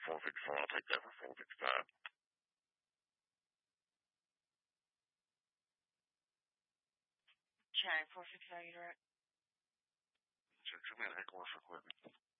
464. I'll take that for 465. Check 465, you direct. Check, come in, headquarters for equipment.